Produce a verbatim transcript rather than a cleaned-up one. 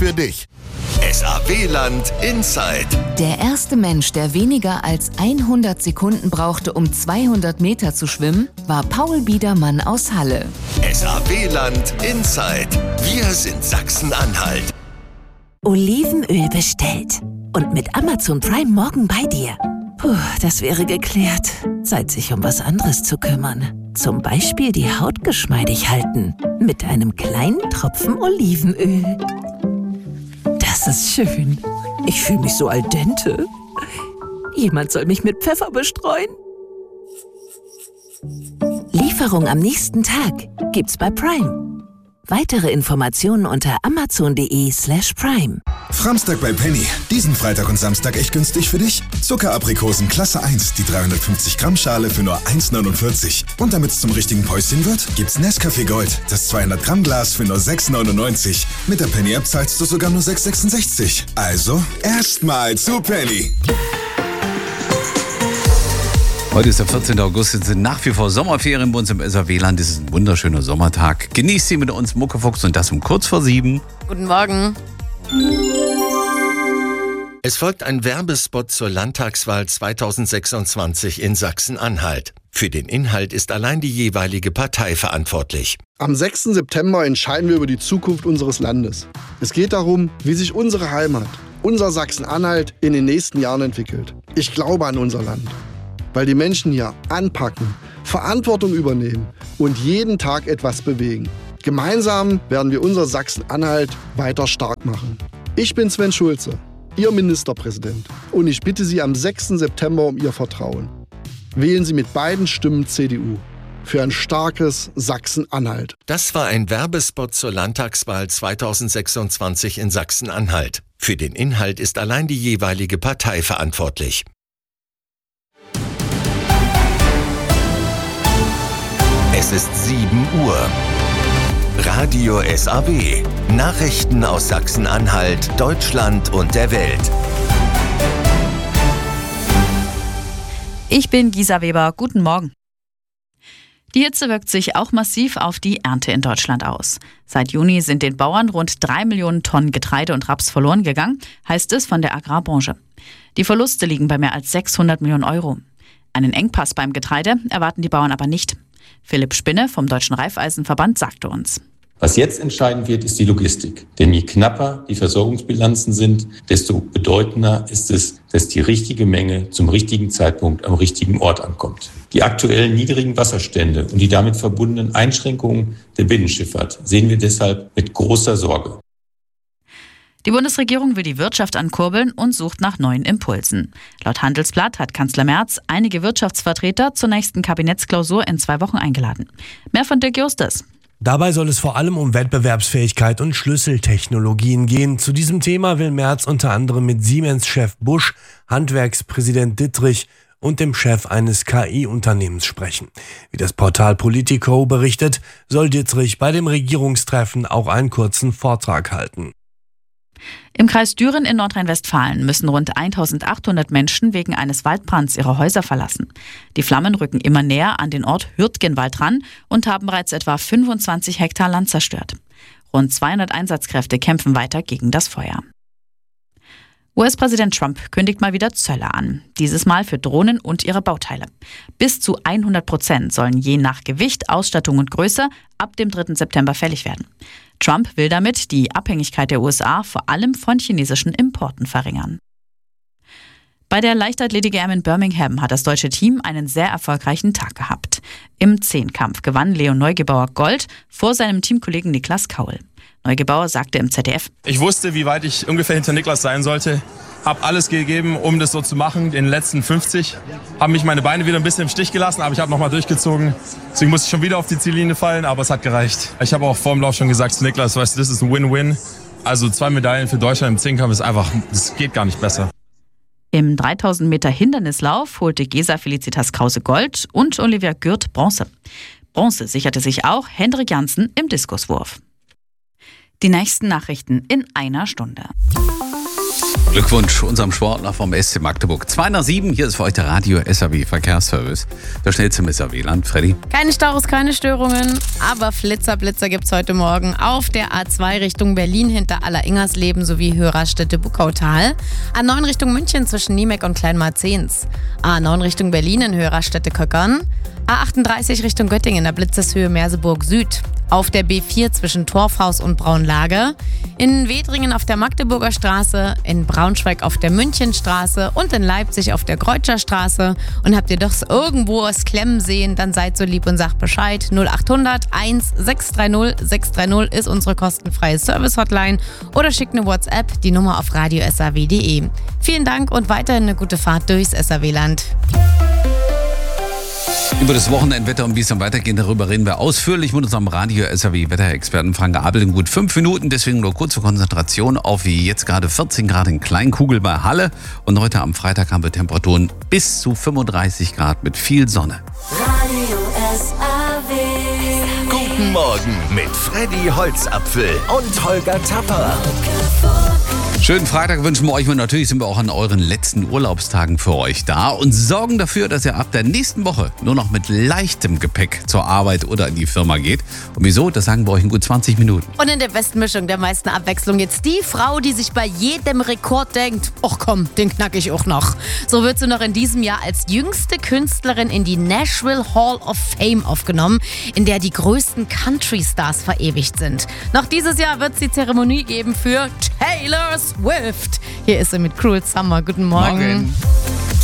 für dich. S A W-Land Inside. Der erste Mensch, der weniger als hundert Sekunden brauchte, um zweihundert Meter zu schwimmen, war Paul Biedermann aus Halle. S A W-Land Inside. Wir sind Sachsen-Anhalt. Olivenöl bestellt. Und mit Amazon Prime morgen bei dir. Puh, das wäre geklärt. Zeit, sich um was anderes zu kümmern. Zum Beispiel die Haut geschmeidig halten. Mit einem kleinen Tropfen Olivenöl. Das ist schön. Ich fühle mich so al dente. Jemand soll mich mit Pfeffer bestreuen. Lieferung am nächsten Tag gibt's bei Prime. Weitere Informationen unter amazon.de slash prime. Framstag bei Penny. Diesen Freitag und Samstag echt günstig für dich. Zuckeraprikosen Klasse eins, die dreihundertfünfzig Gramm Schale für nur eins neunundvierzig. Und damit es zum richtigen Päuschen wird, gibt's Nescafé Gold, das zweihundert Gramm Glas für nur sechs neunundneunzig. Mit der Penny App zahlst du sogar nur sechs sechsundsechzig. Also erstmal zu Penny. Heute ist der vierzehnten August, es sind nach wie vor Sommerferien bei uns im S A W-Land. Es ist ein wunderschöner Sommertag. Genießt sie mit uns, Muckefuchs, und das um kurz vor sieben. Guten Morgen. Es folgt ein Werbespot zur Landtagswahl zweitausendsechsundzwanzig in Sachsen-Anhalt. Für den Inhalt ist allein die jeweilige Partei verantwortlich. Am sechsten September entscheiden wir über die Zukunft unseres Landes. Es geht darum, wie sich unsere Heimat, unser Sachsen-Anhalt, in den nächsten Jahren entwickelt. Ich glaube an unser Land, weil die Menschen hier anpacken, Verantwortung übernehmen und jeden Tag etwas bewegen. Gemeinsam werden wir unser Sachsen-Anhalt weiter stark machen. Ich bin Sven Schulze, Ihr Ministerpräsident, und ich bitte Sie am sechsten September um Ihr Vertrauen. Wählen Sie mit beiden Stimmen C D U für ein starkes Sachsen-Anhalt. Das war ein Werbespot zur Landtagswahl zweitausendsechsundzwanzig in Sachsen-Anhalt. Für den Inhalt ist allein die jeweilige Partei verantwortlich. Es ist sieben Uhr. Radio S A W. Nachrichten aus Sachsen-Anhalt, Deutschland und der Welt. Ich bin Gisa Weber. Guten Morgen. Die Hitze wirkt sich auch massiv auf die Ernte in Deutschland aus. Seit Juni sind den Bauern rund drei Millionen Tonnen Getreide und Raps verloren gegangen, heißt es von der Agrarbranche. Die Verluste liegen bei mehr als sechshundert Millionen Euro. Einen Engpass beim Getreide erwarten die Bauern aber nicht. Philipp Spinne vom Deutschen Reifeisenverband sagte uns: Was jetzt entscheiden wird, ist die Logistik. Denn je knapper die Versorgungsbilanzen sind, desto bedeutender ist es, dass die richtige Menge zum richtigen Zeitpunkt am richtigen Ort ankommt. Die aktuellen niedrigen Wasserstände und die damit verbundenen Einschränkungen der Binnenschifffahrt sehen wir deshalb mit großer Sorge. Die Bundesregierung will die Wirtschaft ankurbeln und sucht nach neuen Impulsen. Laut Handelsblatt hat Kanzler Merz einige Wirtschaftsvertreter zur nächsten Kabinettsklausur in zwei Wochen eingeladen. Mehr von Dirk Justus. Dabei soll es vor allem um Wettbewerbsfähigkeit und Schlüsseltechnologien gehen. Zu diesem Thema will Merz unter anderem mit Siemens-Chef Busch, Handwerkspräsident Dittrich und dem Chef eines K I-Unternehmens sprechen. Wie das Portal Politico berichtet, soll Dittrich bei dem Regierungstreffen auch einen kurzen Vortrag halten. Im Kreis Düren in Nordrhein-Westfalen müssen rund eintausendachthundert Menschen wegen eines Waldbrands ihre Häuser verlassen. Die Flammen rücken immer näher an den Ort Hürtgenwald ran und haben bereits etwa fünfundzwanzig Hektar Land zerstört. Rund zweihundert Einsatzkräfte kämpfen weiter gegen das Feuer. U S-Präsident Trump kündigt mal wieder Zölle an. Dieses Mal für Drohnen und ihre Bauteile. Bis zu hundert Prozent sollen je nach Gewicht, Ausstattung und Größe ab dem dritten September fällig werden. Trump will damit die Abhängigkeit der U S A vor allem von chinesischen Importen verringern. Bei der Leichtathletik-E M in Birmingham hat das deutsche Team einen sehr erfolgreichen Tag gehabt. Im Zehnkampf gewann Leon Neugebauer Gold vor seinem Teamkollegen Niklas Kaul. Neugebauer sagte im Z D F: Ich wusste, wie weit ich ungefähr hinter Niklas sein sollte. Hab alles gegeben, um das so zu machen. In den letzten fünfzig haben mich meine Beine wieder ein bisschen im Stich gelassen, aber ich habe nochmal durchgezogen. Deswegen musste ich schon wieder auf die Ziellinie fallen, aber es hat gereicht. Ich habe auch vor dem Lauf schon gesagt zu Niklas, weißt du, das ist ein Win-Win. Also zwei Medaillen für Deutschland im Zehnkampf ist einfach, das geht gar nicht besser. Im dreitausend Meter Hindernislauf holte Gesa Felicitas Krause Gold und Olivia Gürt Bronze. Bronze sicherte sich auch Hendrik Janssen im Diskuswurf. Die nächsten Nachrichten in einer Stunde. Glückwunsch unserem Sportler vom S C Magdeburg. zwei nach sieben, hier ist für euch der Radio S A W Verkehrsservice. Der schnellste im S A W-Land. Freddy? Keine Staus, keine Störungen, aber Flitzer, Blitzer gibt's heute Morgen auf der A zwei Richtung Berlin hinter Aller-Ingersleben sowie Hörerstätte-Buckautal. A neun Richtung München zwischen Niemek und Kleinmarzens. A neun Richtung Berlin in Hörerstätte-Köckern. A achtunddreißig Richtung Göttingen in der Blitzershöhe Merseburg Süd. Auf der B vier zwischen Torfhaus und Braunlage. In Wedringen auf der Magdeburger Straße, in Braunschweig auf der Münchenstraße und in Leipzig auf der Kreutscher Straße. Und habt ihr doch irgendwo was klemmen sehen, dann seid so lieb und sagt Bescheid. null achthundert eins sechs drei null sechs drei null ist unsere kostenfreie Service-Hotline. Oder schickt eine WhatsApp, die Nummer auf radio s a w punkt d e. Vielen Dank und weiterhin eine gute Fahrt durchs S A W-Land. Über das Wochenendwetter und wie es dann weitergeht, darüber reden wir ausführlich mit unserem Radio-S A W-Wetterexperten Frank Abel in gut fünf Minuten. Deswegen nur kurze Konzentration auf wie jetzt gerade vierzehn Grad in Kleinkugel bei Halle. Und heute am Freitag haben wir Temperaturen bis zu fünfunddreißig Grad mit viel Sonne. Radio S A W. Guten Morgen mit Freddy Holzapfel und Holger Tapper. Schönen Freitag wünschen wir euch und natürlich sind wir auch an euren letzten Urlaubstagen für euch da und sorgen dafür, dass ihr ab der nächsten Woche nur noch mit leichtem Gepäck zur Arbeit oder in die Firma geht. Und wieso? Das sagen wir euch in gut zwanzig Minuten. Und in der besten Mischung der meisten Abwechslung jetzt die Frau, die sich bei jedem Rekord denkt, ach komm, den knack ich auch noch. So wird sie noch in diesem Jahr als jüngste Künstlerin in die Nashville Hall of Fame aufgenommen, in der die größten Country-Stars verewigt sind. Noch dieses Jahr wird es die Zeremonie geben für Taylor Swift. Hier ist sie mit Cruel Summer. Guten Morgen. Morgen.